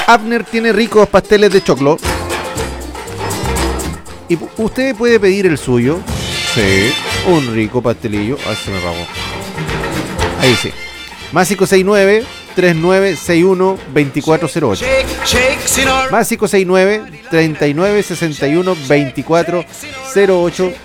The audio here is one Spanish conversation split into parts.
Abner tiene ricos pasteles de choclo. Y usted puede pedir el suyo. Sí, un rico pastelillo. Ay, se me apagó. Ahí sí. Más 569-3961-2408. Más 569-3961-2408.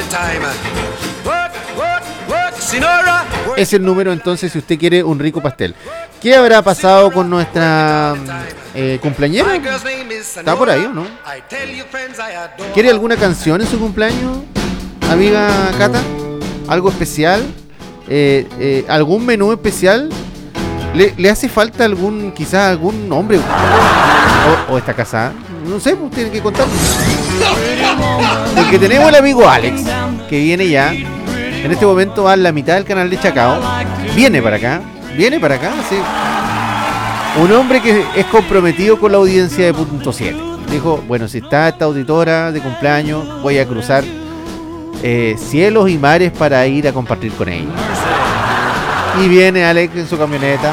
Es el número entonces si usted quiere un rico pastel. ¿Qué habrá pasado con nuestra cumpleañera? ¿Está por ahí o no? ¿Quiere alguna canción en su cumpleaños, amiga Cata? ¿Algo especial? ¿Algún menú especial? ¿Le hace falta quizás algún hombre? ¿O está casada? No sé, pues tiene que contar. Porque tenemos el amigo Alex, que viene ya. En este momento va a la mitad del canal de Chacao. Viene para acá, sí. Un hombre que es comprometido con la audiencia de Punto 7. Dijo, bueno, si está esta auditora de cumpleaños, voy a cruzar cielos y mares para ir a compartir con ella. Y viene Alex en su camioneta.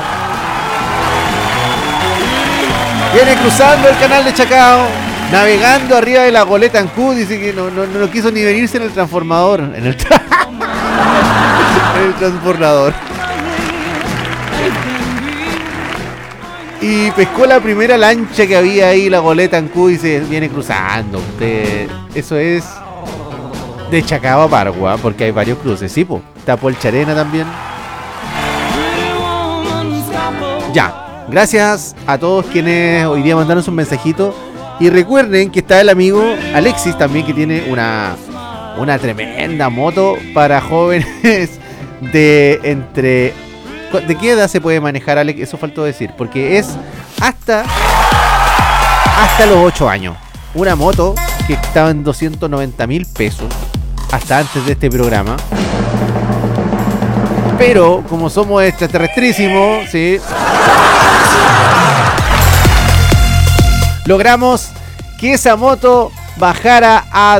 Viene cruzando el canal de Chacao, navegando arriba de la goleta en Q. Dice que no quiso ni venirse en el transformador. En el transbordador. Y pescó la primera lancha que había ahí, la goleta en Q, y se viene cruzando. Eso es de Chacao a Pargua, porque hay varios cruces. Sí, po. Está Polcharena también. Ya. Gracias a todos quienes hoy día mandaron sus mensajitos. Y recuerden que está el amigo Alexis también, que tiene una tremenda moto para jóvenes ¿de qué edad se puede manejar, Alex? Eso faltó decir, porque es hasta los 8 años. Una moto que estaba en 290.000 pesos hasta antes de este programa. Pero como somos extraterrestrísimos, ¿sí? Logramos que esa moto bajara a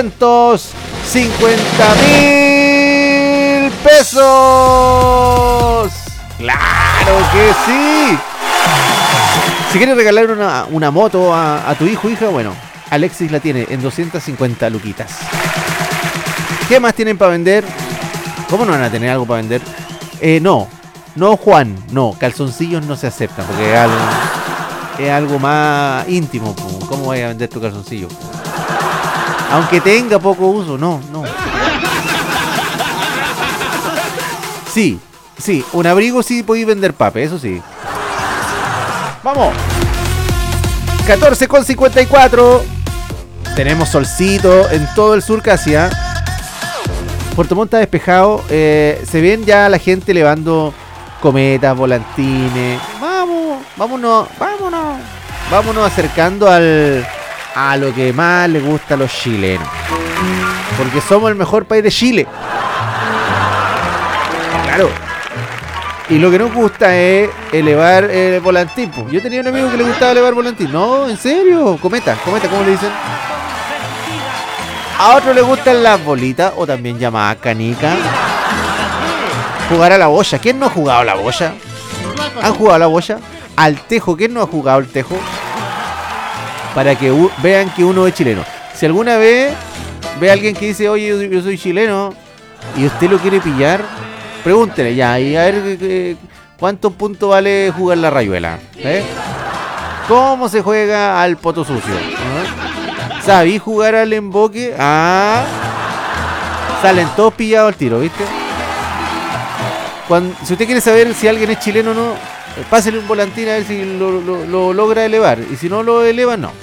250.000 pesos. ¡Claro que sí! Si quieres regalar una moto a tu hijo o hija, bueno, Alexis la tiene en 250 luquitas. ¿Qué más tienen para vender? ¿Cómo no van a tener algo para vender? No, Juan, no, calzoncillos no se aceptan porque es algo más íntimo. ¿Cómo voy a vender tu calzoncillo? Aunque tenga poco uso, no. Sí, un abrigo sí podéis vender, pape, eso sí. Vamos. 14:54. Tenemos solcito en todo el sur casi, ¿eh? Puerto Montt está despejado. Se ven ya la gente elevando cometas, volantines. Vámonos acercando a lo que más le gusta a los chilenos. Porque somos el mejor país de Chile. Claro. Y lo que nos gusta es elevar el volantín. Yo tenía un amigo que le gustaba elevar volantín. No, en serio. Cometa, ¿cómo le dicen? A otro le gustan las bolitas, o también llamadas canicas. Jugar a la boya. ¿Quién no ha jugado a la boya? ¿Han jugado a la boya? Al tejo. ¿Quién no ha jugado al tejo? Para que vean que uno es chileno. Si alguna vez ve a alguien que dice, oye, yo soy chileno, y usted lo quiere pillar, pregúntele ya, y a ver cuántos puntos vale jugar la rayuela. ¿Cómo se juega al poto sucio? ¿Sabí jugar al emboque? Salen todos pillados al tiro, ¿viste? Si usted quiere saber si alguien es chileno o no, pásele un volantín a ver si lo logra elevar. Y si no lo eleva, no.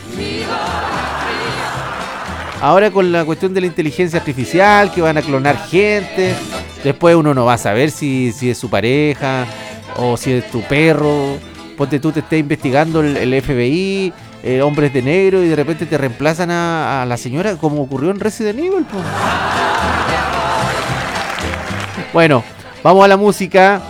Ahora con la cuestión de la inteligencia artificial, que van a clonar gente, después uno no va a saber si es su pareja o si es tu perro. Ponte tú, te estés investigando el FBI, hombres de negro, y de repente te reemplazan a la señora, como ocurrió en Resident Evil, po. Bueno, vamos a la música.